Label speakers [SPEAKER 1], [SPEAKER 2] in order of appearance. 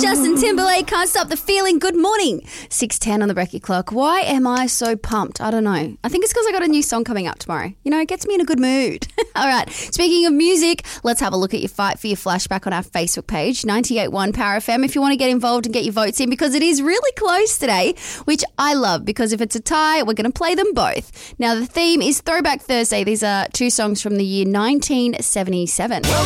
[SPEAKER 1] Justin Timberlake, Can't Stop the Feeling. Good morning. 6:10 on the Brekkie clock. Why am I so pumped? I don't know. I think it's because I got a new song coming up tomorrow. You know, it gets me in a good mood. All right. Speaking of music, let's have a look at your Fight for Your Flashback on our Facebook page, 98.1 Power FM, if you want to get involved and get your votes in, because it is really close today, which I love, because if it's a tie, we're going to play them both. Now, the theme is Throwback Thursday. These are two songs from the year 1977.